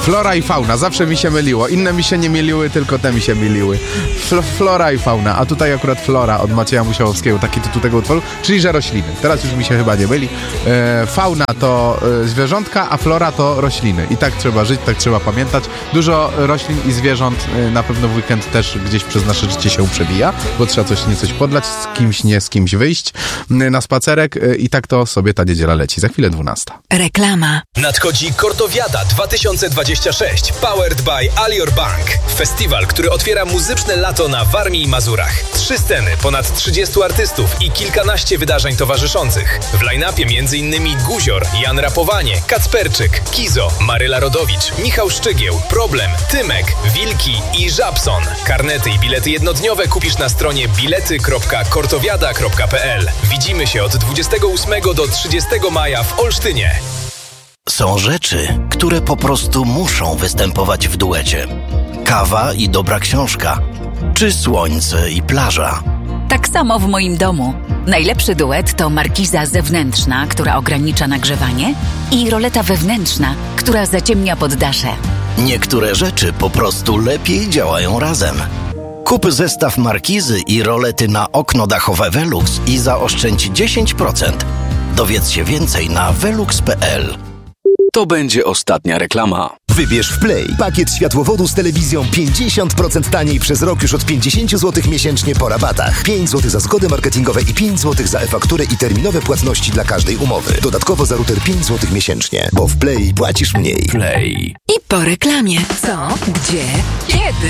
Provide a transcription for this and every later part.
Flora i fauna, zawsze mi się myliło. Inne mi się nie myliły, tylko te mi się myliły. Flora i fauna, a tutaj akurat flora od Macieja Musiałowskiego, taki tytuł tego utworu, czyli że rośliny. Teraz już mi się chyba nie myli. Fauna to zwierzątka, a flora to rośliny. I tak trzeba żyć, tak trzeba pamiętać. Dużo roślin i zwierząt na pewno w weekend też gdzieś przez nasze życie się przewija, bo trzeba coś podlać, z kimś wyjść na spacerek i tak to sobie ta niedziela leci. Za chwilę 12. Reklama. Nadchodzi Kortowiada 2026 Powered by Alior Bank. Festiwal, który otwiera muzyczne lato na Warmii i Mazurach. 3 sceny, ponad 30 artystów i kilkanaście wydarzeń towarzyszących. W line-upie m.in. Guzior, Jan Rapowanie, Kacperczyk, Kizo, Maryla Rodowicz, Michał Szczygieł, Problem, Tymek, Wilki i Żabson. Karnety i bilety jednodniowe kupisz na stronie bilety.kortowiada.pl. Widzimy się od 28 do 30 maja w Olsztynie. Są rzeczy, które po prostu muszą występować w duecie. Kawa i dobra książka, czy słońce i plaża. Tak samo w moim domu. Najlepszy duet to markiza zewnętrzna, która ogranicza nagrzewanie, i roleta wewnętrzna, która zaciemnia poddasze. Niektóre rzeczy po prostu lepiej działają razem. Kup zestaw markizy i rolety na okno dachowe Velux i zaoszczędź 10%. Dowiedz się więcej na velux.pl. To będzie ostatnia reklama. Wybierz w Play pakiet światłowodu z telewizją 50% taniej przez rok już od 50 zł miesięcznie po rabatach. 5 zł za zgody marketingowe i 5 zł za e-fakturę i terminowe płatności dla każdej umowy. Dodatkowo za router 5 zł miesięcznie, bo w Play płacisz mniej. Play. I po reklamie. Co? Gdzie? Kiedy?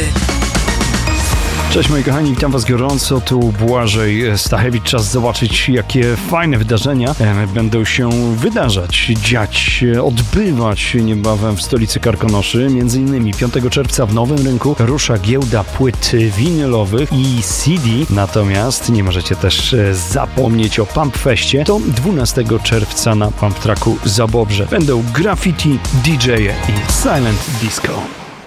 Cześć moi kochani, witam was gorąco, tu Błażej Stachewicz. Czas zobaczyć, jakie fajne wydarzenia będą się wydarzać, dziać, odbywać niebawem w stolicy Karkonoszy. Między innymi 5 czerwca w Nowym Rynku rusza giełda płyt winylowych i CD. Natomiast nie możecie też zapomnieć o Pump Feście. To 12 czerwca na Pump Tracku Zabobrze. Będą graffiti, DJ-e i silent disco.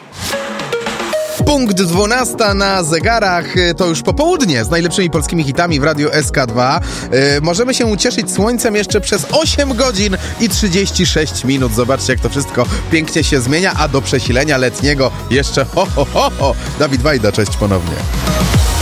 Punkt 12 na zegarach, to już popołudnie z najlepszymi polskimi hitami w Radiu SK2. Możemy się ucieszyć słońcem jeszcze przez 8 godzin i 36 minut. Zobaczcie, jak to wszystko pięknie się zmienia, a do przesilenia letniego jeszcze ho. Dawid Wajda, cześć ponownie.